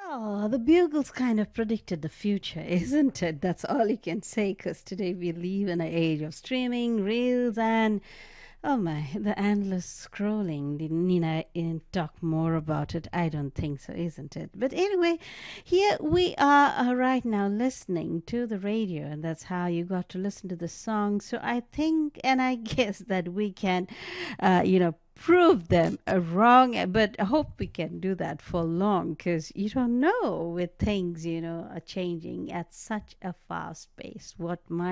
Oh, the Bugles kind of predicted the future, isn't it? That's all you can say, because today we live in an age of streaming, reels, and oh my, the endless scrolling. Did Nina talk more about it? I don't think so, isn't it? But anyway, here we are right now listening to the radio, and that's how you got to listen to the song. So I think and I guess that we can, prove them wrong, but I hope we can do that for long because you don't know with things, are changing at such a fast pace. What might